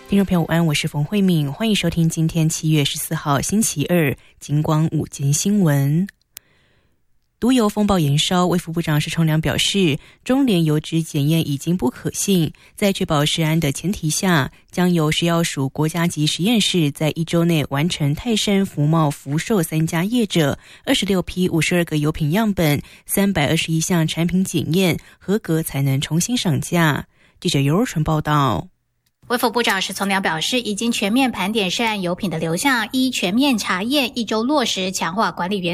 听众朋友午安，我是冯慧敏，欢迎收听今天7月14号星期二金光午间新闻。毒油风暴延烧，卫福部长施崇良表示，中联油脂检验已经不可信，在确保食安的前提下，将由食药署国家级实验室在1周内完成泰山、福茂、福寿3家业者26批52个油品样本321项产品检验合格，才能重新上架。记者尤若纯报道。 卫福部长施崇良表示，已经全面盘点涉案油品的流向，依全面查验，1周落实强化管理原